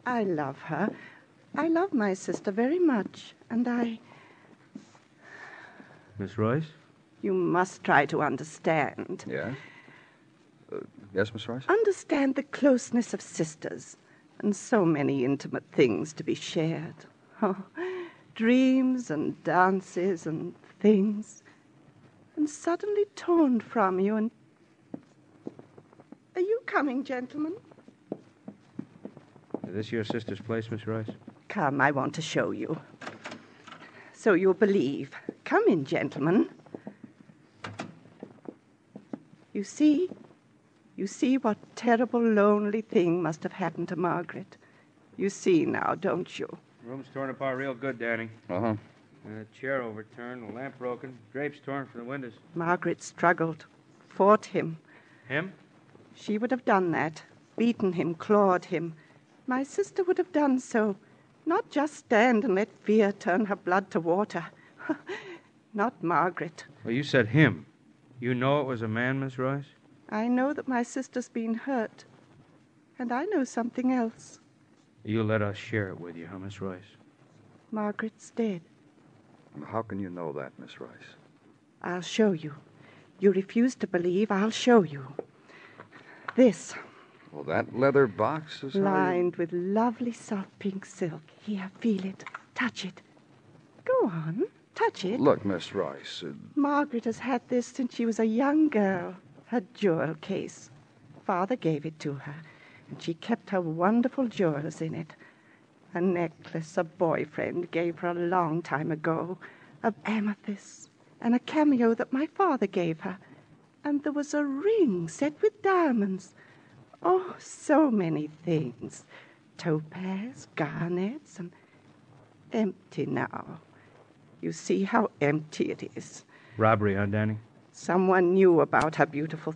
I love her. I love my sister very much, and I... Miss Royce? You must try to understand. Yes? Yes, Miss Royce? Understand the closeness of sisters, and so many intimate things to be shared. Oh, dreams and dances and things, and suddenly torn from you, and... Are you coming, gentlemen? Is this your sister's place, Miss Royce? Come, I want to show you. So you'll believe. Come in, gentlemen. You see what terrible, lonely thing must have happened to Margaret. You see now, don't you? Room's torn apart real good, Danny. Uh-huh. Chair overturned, lamp broken, drapes torn from the windows. Margaret struggled, fought him. Him? She would have done that, beaten him, clawed him. My sister would have done so, not just stand and let fear turn her blood to water. Not Margaret. Well, you said him. You know it was a man, Miss Royce? I know that my sister's been hurt, and I know something else. You let us share it with you, huh, Miss Royce? Margaret's dead. How can you know that, Miss Royce? I'll show you. You refuse to believe, I'll show you. This, Well, that leather box is... lined with lovely soft pink silk. Here, feel it. Touch it. Go on, touch it. Look, Miss Royce. Margaret has had this since she was a young girl. Her jewel case. Father gave it to her, and she kept her wonderful jewels in it. A necklace a boyfriend gave her a long time ago, of amethyst, and a cameo that my father gave her. And there was a ring set with diamonds. Oh, so many things. Topaz, garnets, and empty now. You see how empty it is. Robbery, huh, Danny? Someone knew about her beautiful